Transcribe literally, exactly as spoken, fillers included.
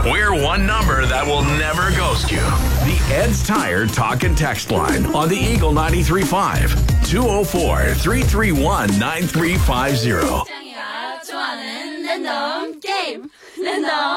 We're one number that will never ghost you. The Ed's Tire Talk and Text line on the Eagle ninety-three point five. two oh four, three three one, nine three five zero. 짱이가 좋아하는 랜덤 게임. 랜덤